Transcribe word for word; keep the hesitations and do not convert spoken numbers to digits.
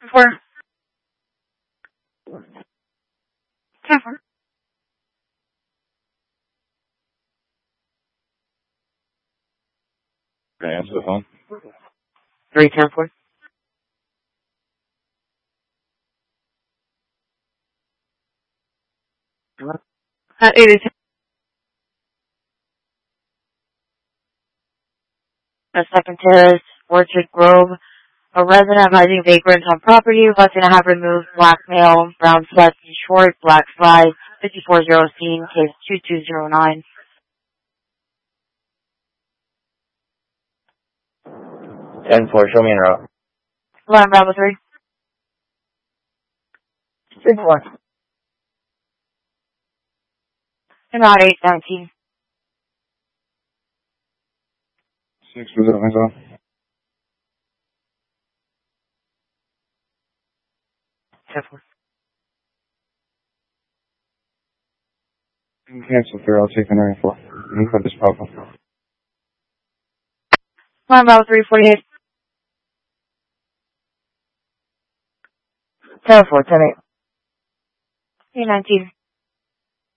Four. Ten four. Can I answer the phone? Three ten four. Uh, eight eight. A second terrace, Orchard Grove. A resident advising vagrants on property requesting to have removed black male, brown sweats and short, black flies, fifty-four zero scene, case two two zero nine. ten four, show me en route. Line Bravo three. six four. And route eight nineteen. six four zero, hands on. ten four. Cancel through, I'll take the nine four. Move on this problem. Line Bravo three forty-eight. ten four, ten eight. eight nineteen.